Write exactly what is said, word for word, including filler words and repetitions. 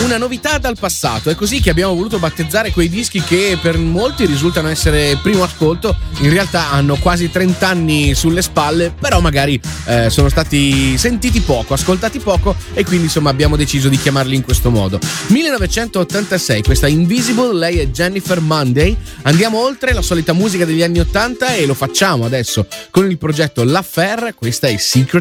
una novità dal passato. È così che abbiamo voluto battezzare quei dischi che per molti risultano essere primo ascolto, in realtà hanno quasi trenta anni sulle spalle, però magari eh, sono stati sentiti poco, ascoltati poco, e quindi insomma abbiamo deciso di chiamarli in questo modo. millenovecentottantasei, questa Invisible, lei è Jennifer Monday. Andiamo oltre la solita musica degli anni ottanta e lo facciamo adesso con il progetto L'Affaire. Questa è Secret